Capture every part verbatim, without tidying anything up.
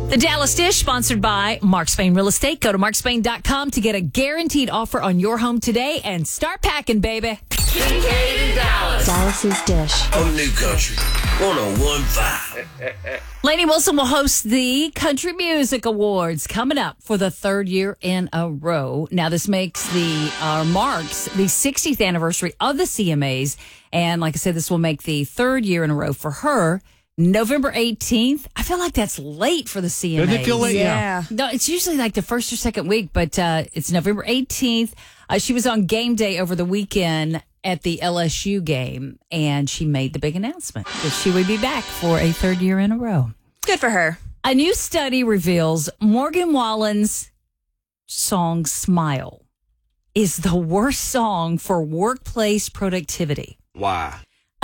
The Dallas Dish, sponsored by Mark Spain Real Estate. Go to mark spain dot com to get a guaranteed offer on your home today and start packing, baby. Kincaid in Dallas. Dallas's Dish. On New Country one oh one point five. Lainey Wilson will host the Country Music Awards coming up for the third year in a row. Now, this makes the uh, marks the sixtieth anniversary of the C M As. And like I said, this will make the third year in a row for her. November eighteenth. I feel like that's late for the C M As. Doesn't it feel late? Yeah. No, it's usually like the first or second week, but uh, it's November eighteenth. Uh, she was on game day over the weekend at the L S U game, and she made the big announcement that she would be back for a third year in a row. Good for her. A new study reveals Morgan Wallen's song Smile is the worst song for workplace productivity. Why?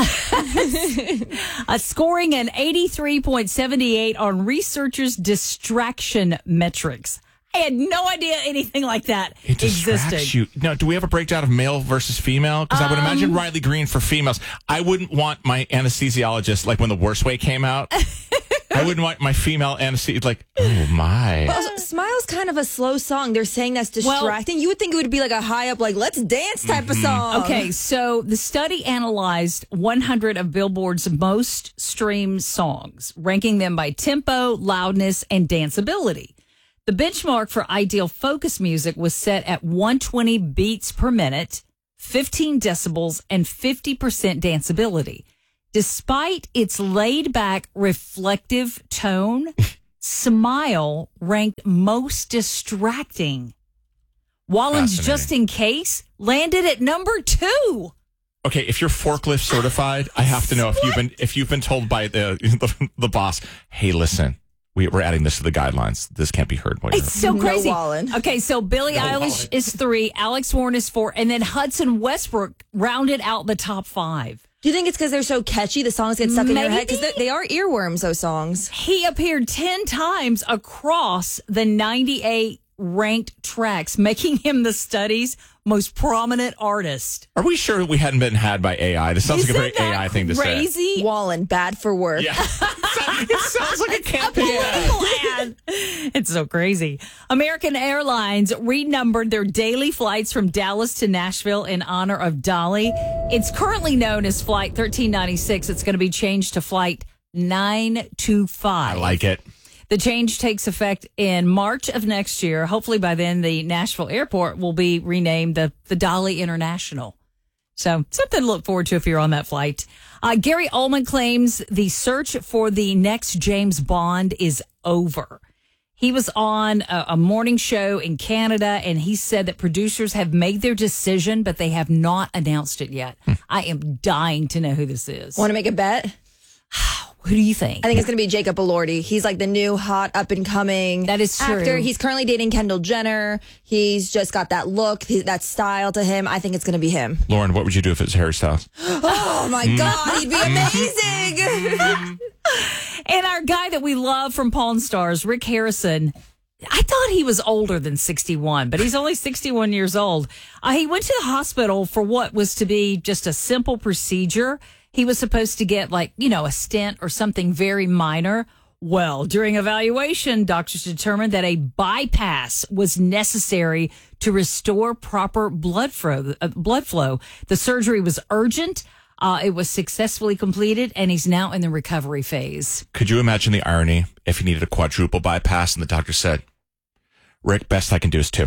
Uh, scoring an eighty-three point seven eight on researchers' distraction metrics. I had no idea anything like that It distracts existed. you. Now, do we have a breakdown of male versus female? Because I would imagine Um, Riley Green for females. I wouldn't want my anesthesiologist, like when The Worst Way came out, I wouldn't want my female anesthesiologist, like, oh my. Also, Smile's kind of a slow song. They're saying that's Well- distracting. you would think it would be like a high up, like, let's dance type of song. Okay, so the study analyzed one hundred of Billboard's most streamed songs, ranking them by tempo, loudness, and danceability. The benchmark for ideal focus music was set at one hundred twenty beats per minute, fifteen decibels, and fifty percent danceability. Despite its laid-back, reflective tone, Smile ranked most distracting. Wallen's Just in Case landed at number two. Okay, if you're forklift certified, I have to know if you've been if you've been told by the the, the boss, hey, listen, we, we're adding this to the guidelines. This can't be heard. While you're It's so No crazy. Wallen. Okay, so Billie Eilish is three, Alex Warren is four, and then Hudson Westbrook rounded out the top five. Do you think it's because they're so catchy? The songs get stuck in your head? Maybe. Because they are earworms, those songs. He appeared ten times across the ninety-eight ranked tracks, making him the study's most prominent artist. Are we sure we hadn't been had by A I? This sounds Isn't like a very that A I thing to say. crazy? Wallen, bad for work. Yeah. It sounds like a campaign. ad. It's so crazy. American Airlines renumbered their daily flights from Dallas to Nashville in honor of Dolly. It's currently known as Flight thirteen ninety-six. It's going to be changed to Flight nine two five. I like it. The change takes effect in March of next year. Hopefully by then, the Nashville airport will be renamed the, the Dolly International. So something to look forward to if you're on that flight. Uh, Gary Oldman claims the search for the next James Bond is over. He was on a, a morning show in Canada, and he said that producers have made their decision, but they have not announced it yet. I am dying to know who this is. Want to make a bet? Who do you think? I think it's going to be Jacob Elordi. He's like the new hot up and coming That is true. actor. He's currently dating Kendall Jenner. He's just got that look, he- that style to him. I think it's going to be him. Lauren, what would you do if it was Harry Styles? Oh my God, he'd be amazing. And our guy that we love from Pawn Stars, Rick Harrison, I thought he was older than sixty-one, but he's only sixty-one years old. Uh, he went to the hospital for what was to be just a simple procedure. He was supposed to get like, you know, a stent or something very minor. Well, during evaluation, doctors determined that a bypass was necessary to restore proper blood flow. Uh, blood flow. The surgery was urgent. Uh, it was successfully completed, and he's now in the recovery phase. Could you imagine the irony if he needed a quadruple bypass and the doctor said, Rick, best I can do is two.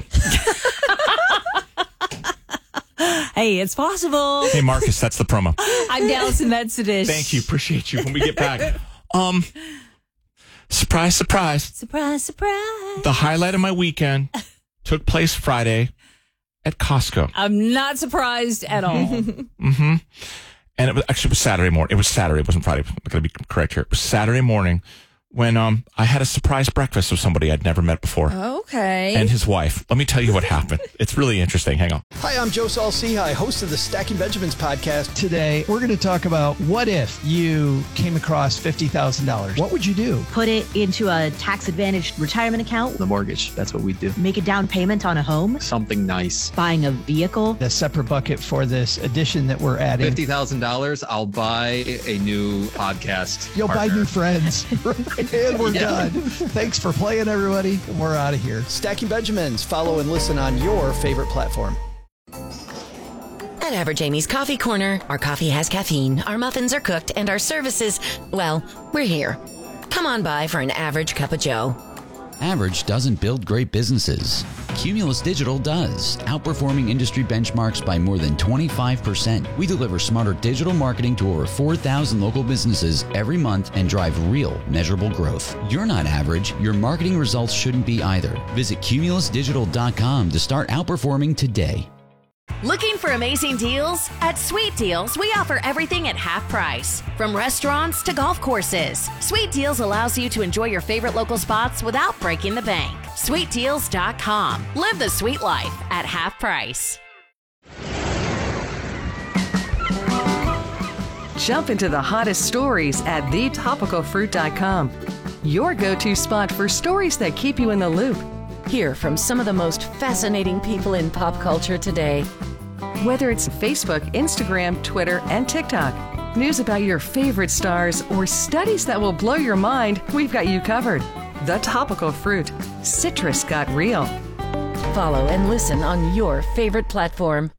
Hey, it's possible. Hey, Marcus, that's the promo. I'm Dallas and that's the dish. Thank you. Appreciate you when we get back. Um, surprise, surprise. Surprise, surprise. The highlight of my weekend took place Friday at Costco. I'm not surprised at all. Mm-hmm. And it was actually it was Saturday morning. It was Saturday. It wasn't Friday. I'm going to be correct here. It was Saturday morning when um I had a surprise breakfast with somebody I'd never met before. Okay. And his wife. Let me tell you what happened. It's really interesting. Hang on. Hi, I'm Joe Saul-Sehy, host of the Stacking Benjamins podcast. Today, we're going to talk about what if you came across fifty thousand dollars? What would you do? Put it into a tax-advantaged retirement account, The mortgage. That's what we do. make a down payment on a home, Something nice. buying a vehicle. A separate bucket for this addition that we're adding. fifty thousand dollars, I'll buy a new podcast. You'll buy partner. new friends. And we're done. Thanks for playing, everybody. We're out of here. Stacking Benjamins. Follow and listen on your favorite platform. At Average Amy's Coffee Corner, our coffee has caffeine, our muffins are cooked, and our services, well, we're here. Come on by for an average cup of joe. Average doesn't build great businesses. Cumulus Digital does, outperforming industry benchmarks by more than twenty-five percent. We deliver smarter digital marketing to over four thousand local businesses every month and drive real, measurable growth. You're not average. Your marketing results shouldn't be either. Visit cumulus digital dot com to start outperforming today. Looking for amazing deals? At Sweet Deals, we offer everything at half price. From restaurants to golf courses, Sweet Deals allows you to enjoy your favorite local spots without breaking the bank. sweet deals dot com. Live the sweet life at half price. Jump into the hottest stories at the topical fruit dot com. Your go-to spot for stories that keep you in the loop. Hear from some of the most fascinating people in pop culture today. Whether it's Facebook, Instagram, Twitter, and TikTok, news about your favorite stars, or studies that will blow your mind, we've got you covered. The Topical Fruit. Citrus got real. Follow and listen on your favorite platform.